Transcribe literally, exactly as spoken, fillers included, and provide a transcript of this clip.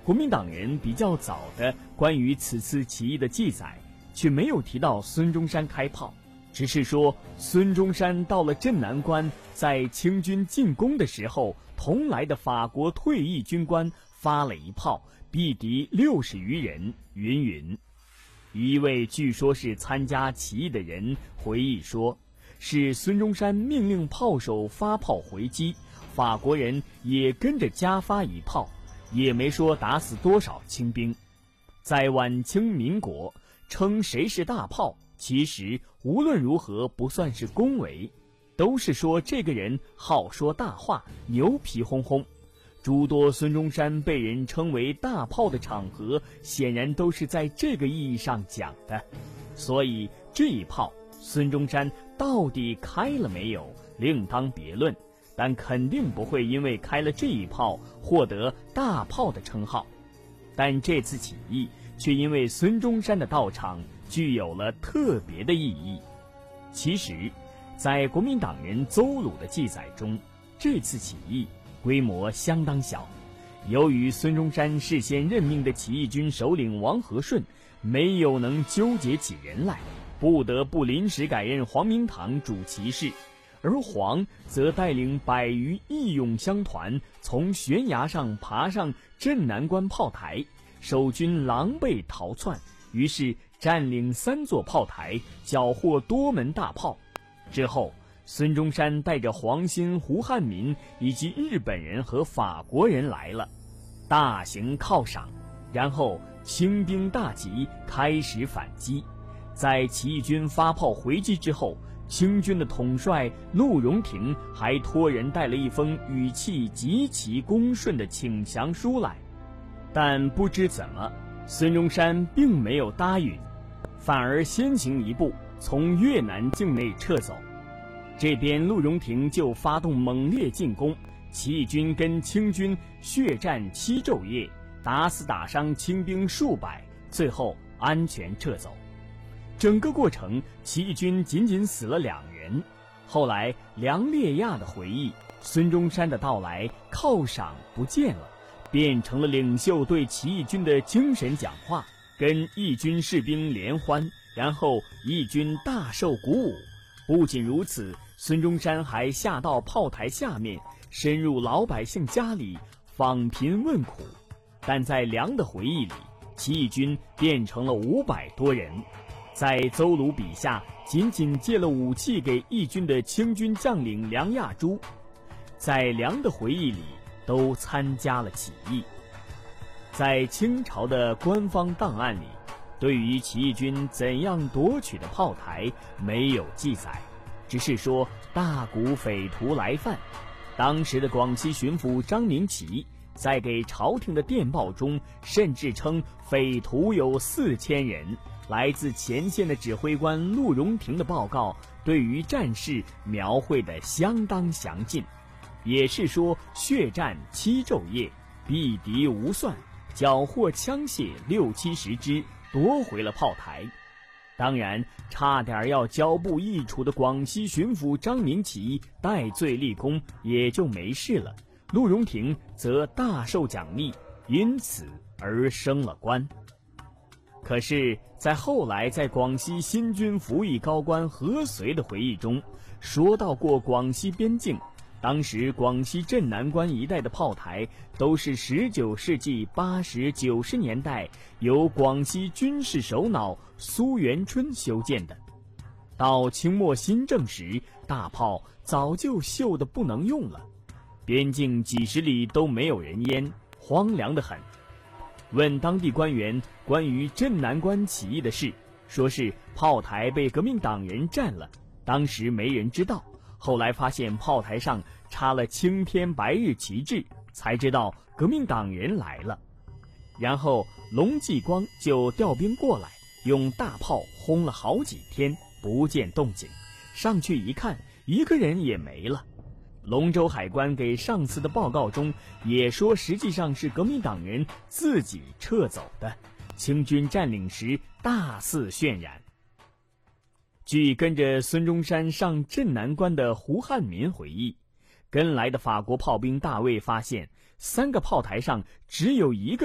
国民党人比较早的关于此次起义的记载，却没有提到孙中山开炮，只是说孙中山到了镇南关，在清军进攻的时候，同来的法国退役军官发了一炮，毙敌六十余人，云云。一位据说是参加起义的人回忆说，是孙中山命令炮手发炮回击，法国人也跟着加发一炮，也没说打死多少清兵。在晚清民国，称谁是大炮，其实无论如何不算是恭维，都是说这个人好说大话，牛皮哄哄。诸多孙中山被人称为大炮的场合，显然都是在这个意义上讲的。所以这一炮孙中山到底开了没有，另当别论，但肯定不会因为开了这一炮获得大炮的称号。但这次起义却因为孙中山的到场具有了特别的意义。其实在国民党人邹鲁的记载中，这次起义规模相当小。由于孙中山事先任命的起义军首领王和顺没有能纠结起人来，不得不临时改任黄明堂主旗事，而黄则带领百余义勇乡团从悬崖上爬上镇南关炮台，守军狼狈逃窜，于是占领三座炮台，缴获多门大炮。之后孙中山带着黄兴、胡汉民以及日本人和法国人来了，大行犒赏，然后清兵大集，开始反击。在起义军发炮回击之后，清军的统帅陆荣廷还托人带了一封语气极其恭顺的请降书来，但不知怎么孙中山并没有答应，反而先行一步从越南境内撤走。这边陆荣廷就发动猛烈进攻，起义军跟清军血战七昼夜，打死打伤清兵数百，最后安全撤走。整个过程起义军仅仅死了两人。后来梁烈亚的回忆，孙中山的到来犒赏不见了，变成了领袖对起义军的精神讲话，跟义军士兵联欢，然后义军大受鼓舞。不仅如此，孙中山还下到炮台下面，深入老百姓家里访贫问苦。但在梁的回忆里，起义军变成了五百多人。在邹鲁笔下，仅仅借了武器给义军的清军将领梁亚珠，在梁的回忆里都参加了起义。在清朝的官方档案里，对于起义军怎样夺取的炮台没有记载，只是说大股匪徒来犯。当时的广西巡抚张明启在给朝廷的电报中甚至称匪徒有四千人。来自前线的指挥官陆荣廷的报告对于战事描绘得相当详尽，也是说血战七昼夜，毙敌无算，缴获枪械六七十支，夺回了炮台。当然差点要交部议处的广西巡抚张明启戴罪立功，也就没事了，陆荣廷则大受奖励，因此而升了官。可是在后来在广西新军服役高官何遂的回忆中说到过，广西边境当时广西镇南关一带的炮台都是十九世纪八十九十年代由广西军事首脑苏元春修建的，到清末新政时大炮早就锈得不能用了，边境几十里都没有人烟，荒凉得很。问当地官员关于镇南关起义的事，说是炮台被革命党人占了，当时没人知道，后来发现炮台上插了青天白日旗帜，才知道革命党人来了。然后龙继光就调兵过来，用大炮轰了好几天，不见动静，上去一看，一个人也没了。龙州海关给上司的报告中也说，实际上是革命党人自己撤走的，清军占领时大肆渲染。据跟着孙中山上镇南关的胡汉民回忆，跟来的法国炮兵大卫发现，三个炮台上只有一个